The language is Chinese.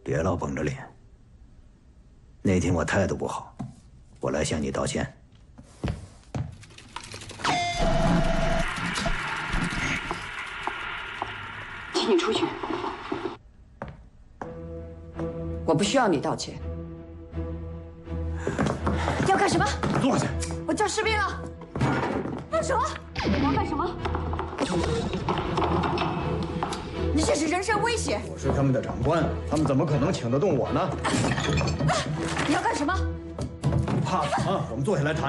别老绷着脸。那天我态度不好，我来向你道歉。 请你出去。我不需要你道歉。 要干什么？ 坐下。 我叫士兵了。放手！ 你要干什么？ 你这是人身威胁！ 我是他们的长官，他们怎么可能请得动我呢？ 你要干什么？ 怕什么？我们坐下来谈。